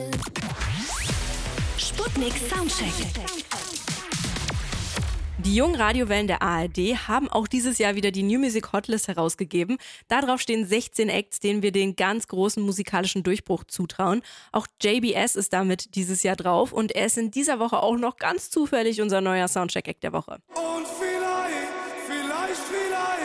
Sputnik Soundcheck. Die jungen Radiowellen der ARD haben auch dieses Jahr wieder die New Music Hotlist herausgegeben. Darauf stehen 16 Acts, denen wir den ganz großen musikalischen Durchbruch zutrauen. Auch JBS ist damit dieses Jahr drauf und er ist in dieser Woche auch noch ganz zufällig unser neuer Soundcheck-Act der Woche. Und